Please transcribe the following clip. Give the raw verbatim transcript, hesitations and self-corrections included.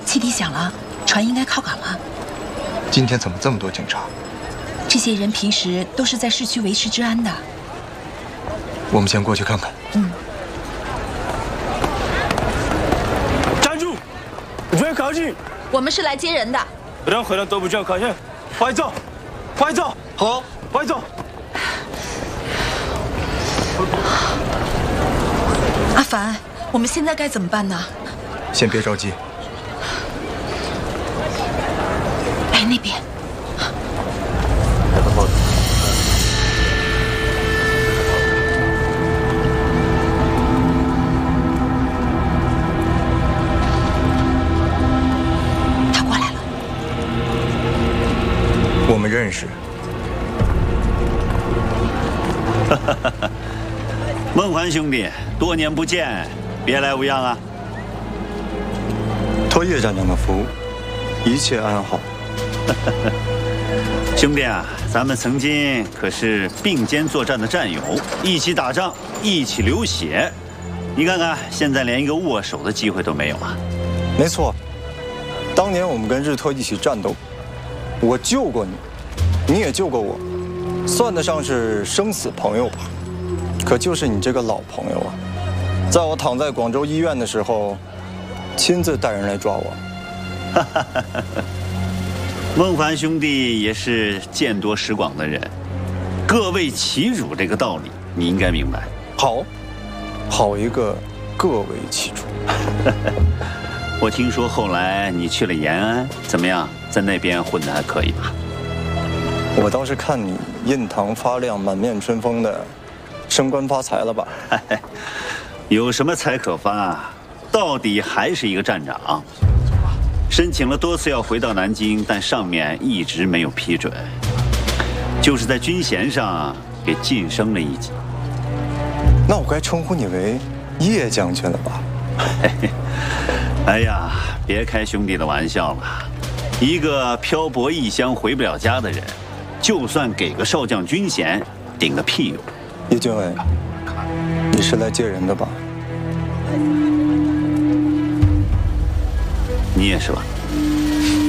汽笛响了，船应该靠港了。 今天怎么这么多警察？ 这些人平时都是在市区维持治安的。 我们先过去看看。 嗯。 站住！不要靠近！ 我们是来接人的。 任何人都不准靠近。快走！快走！ 好， 快走！ 阿凡，我们现在该怎么办呢？ 先别着急。 哎，那边。他过来了。 我们认识。 哈哈哈哈。孟环兄弟，多年不见，别来无恙啊！ 托叶站长的福，一切安好。 兄弟啊，咱们曾经可是并肩作战的战友，一起打仗，一起流血。你看看，现在连一个握手的机会都没有啊！ 没错，当年我们跟日特一起战斗，我救过你，你也救过我，算得上是生死朋友吧。可就是你这个老朋友啊，在我躺在广州医院的时候，亲自带人来抓我。 孟凡兄弟也是见多识广的人，各为其主这个道理你应该明白。 好，好一个各为其主。 我听说后来你去了延安，怎么样？在那边混得还可以吧？ 我倒是看你印堂发亮，满面春风的。升官发财了吧？ 有什么财可发？到底还是一个站长。申请了多次要回到南京，但上面一直没有批准。就是在军衔上给晋升了一级。 那我该称呼你为叶将军了吧？ 哎呀，别开兄弟的玩笑了。一个漂泊异乡回不了家的人，就算给个少将军衔，顶个屁用！ 叶军委，你是来接人的吧？ 你也是吧？